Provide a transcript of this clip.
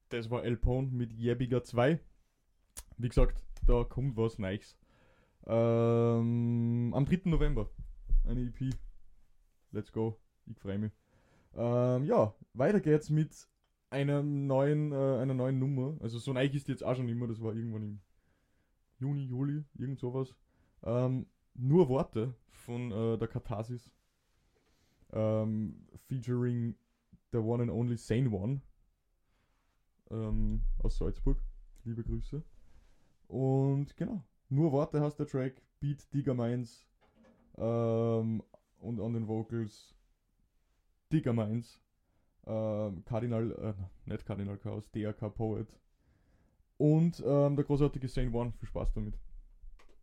Das war El Pone mit Jebiger 2. Wie gesagt, da kommt was Neues. Am 3. November. Eine EP. Let's go. Ich freue mich. Ja, weiter geht's mit einer neuen Nummer. Also so neu ist die jetzt auch schon immer. Das war irgendwann im Juni, Juli, irgend sowas. Nur Worte von der Katharsis. Featuring the one and only Sane One aus Salzburg. Liebe Grüße. Und genau, nur Worte heißt der Track, Beat Digger Minds und an den Vocals Digger Minds, nicht Cardinal Chaos, DRK Poet und der großartige Sane One. Viel Spaß damit.